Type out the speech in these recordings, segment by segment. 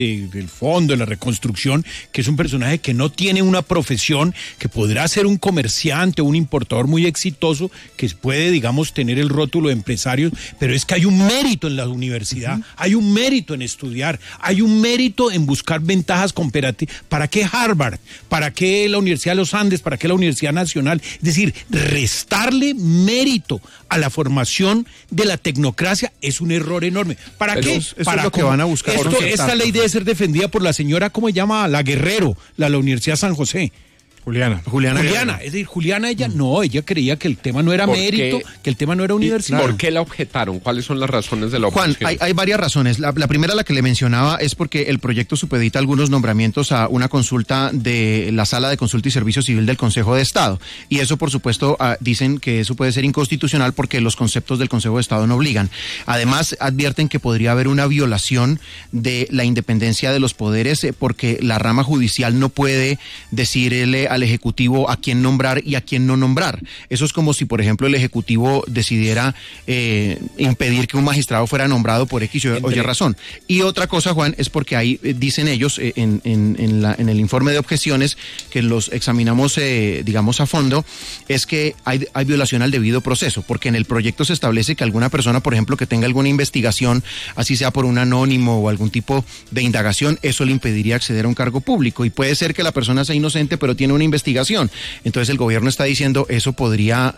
del fondo, de la reconstrucción, que es un personaje que no tiene una profesión, que podrá ser un comerciante o un importador muy exitoso, que puede, digamos, tener el rótulo de empresarios, pero es que hay un mérito en la universidad, hay un mérito en estudiar, hay un mérito en buscar ventajas comparativas. ¿Para qué Harvard? ¿Para qué la Universidad de los Andes? ¿Para qué la Universidad Nacional? Es decir, restarle mérito a la formación de la tecnocracia es un error enorme. ¿Para qué? Eso es lo que van a buscar. Esta ley debe ser defendida por la señora, ¿cómo se llama? La Guerrero, la Universidad San José. Juliana, es decir, Juliana, ella creía que el tema no era mérito, que el tema no era universidad. ¿Por qué la objetaron? ¿Cuáles son las razones de la objeción? Juan, hay varias razones. La primera, la que le mencionaba, es porque el proyecto supedita algunos nombramientos a una consulta de la Sala de Consulta y Servicio Civil del Consejo de Estado. Y eso, por supuesto, dicen que eso puede ser inconstitucional porque los conceptos del Consejo de Estado no obligan. Además, advierten que podría haber una violación de la independencia de los poderes porque la rama judicial no puede decirle al Ejecutivo a quién nombrar y a quién no nombrar. Eso es como si, por ejemplo, el Ejecutivo decidiera impedir que un magistrado fuera nombrado por X o Y razón. Y otra cosa, Juan, es porque ahí dicen ellos en el informe de objeciones, que los examinamos, digamos, a fondo, es que hay violación al debido proceso, porque en el proyecto se establece que alguna persona, por ejemplo, que tenga alguna investigación, así sea por un anónimo o algún tipo de indagación, eso le impediría acceder a un cargo público. Y puede ser que la persona sea inocente, pero tiene una investigación. Entonces el gobierno está diciendo eso podría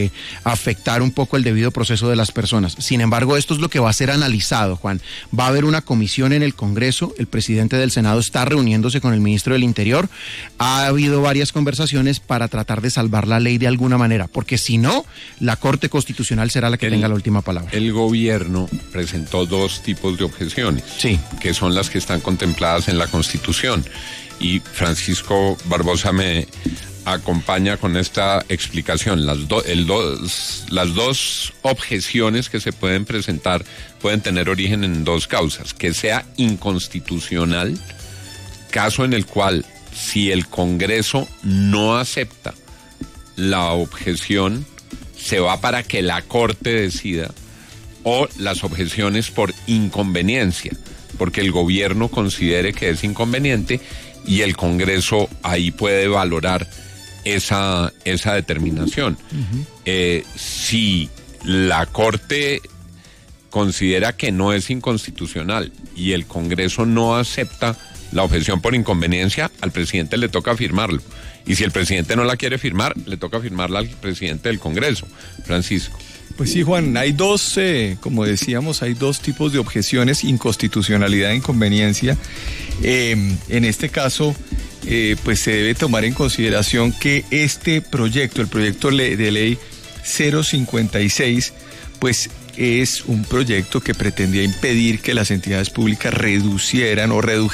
afectar un poco el debido proceso de las personas. Sin embargo, esto es lo que va a ser analizado, Juan. Va a haber una comisión en el Congreso, el presidente del Senado está reuniéndose con el ministro del Interior, ha habido varias conversaciones para tratar de salvar la ley de alguna manera, porque si no, la Corte Constitucional será la que tenga la última palabra. El gobierno presentó dos tipos de objeciones, sí, que son las que están contempladas en la Constitución. Y Francisco Barbosa me acompaña con esta explicación. Las dos objeciones que se pueden presentar pueden tener origen en dos causas: que sea inconstitucional, caso en el cual, si el Congreso no acepta la objeción, se va para que la Corte decida, o las objeciones por inconveniencia, porque el gobierno considere que es inconveniente y el Congreso ahí puede valorar esa determinación. Si la Corte considera que no es inconstitucional y el Congreso no acepta la objeción por inconveniencia, al presidente le toca firmarlo. Y si el presidente no la quiere firmar, le toca firmarla al presidente del Congreso. Francisco. Pues sí, Juan, hay dos, como decíamos, hay dos tipos de objeciones: inconstitucionalidad e inconveniencia. En este caso, pues se debe tomar en consideración que este proyecto, el proyecto de ley 056, pues es un proyecto que pretendía impedir que las entidades públicas redujeran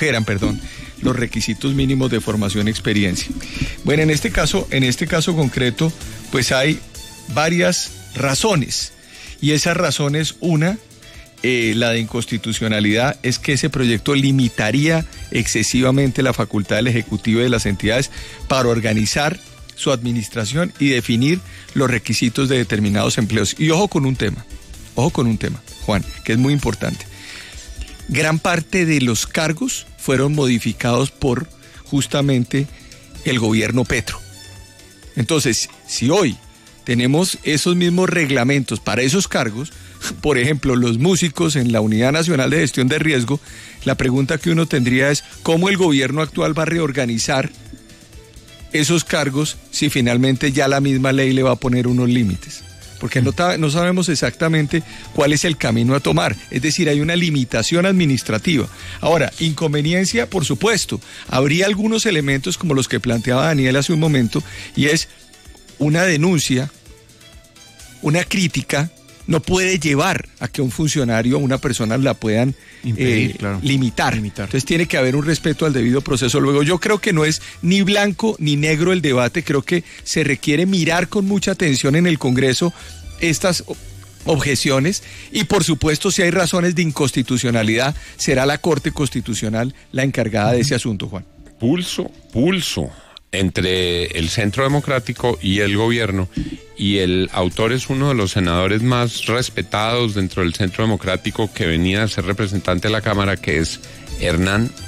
los requisitos mínimos de formación y experiencia. Bueno, en este caso concreto, pues hay varias razones, y esas razones, una, la de inconstitucionalidad, es que ese proyecto limitaría excesivamente la facultad del Ejecutivo y de las entidades para organizar su administración y definir los requisitos de determinados empleos. Y ojo con un tema, Juan, que es muy importante. Gran parte de los cargos fueron modificados por justamente el gobierno Petro. Entonces, si hoy tenemos esos mismos reglamentos para esos cargos, por ejemplo, los músicos en la Unidad Nacional de Gestión de Riesgo, la pregunta que uno tendría es: ¿cómo el gobierno actual va a reorganizar esos cargos si finalmente ya la misma ley le va a poner unos límites? Porque no sabemos exactamente cuál es el camino a tomar. Es decir, hay una limitación administrativa. Ahora, inconveniencia, por supuesto. Habría algunos elementos como los que planteaba Daniel hace un momento, y es una denuncia, una crítica, no puede llevar a que un funcionario o una persona la puedan impedir, limitar. Entonces tiene que haber un respeto al debido proceso. Luego, yo creo que no es ni blanco ni negro el debate. Creo que se requiere mirar con mucha atención en el Congreso estas objeciones, y por supuesto, si hay razones de inconstitucionalidad, será la Corte Constitucional la encargada de ese asunto, Juan. Pulso entre el Centro Democrático y el gobierno, y el autor es uno de los senadores más respetados dentro del Centro Democrático, que venía a ser representante de la Cámara, que es Hernán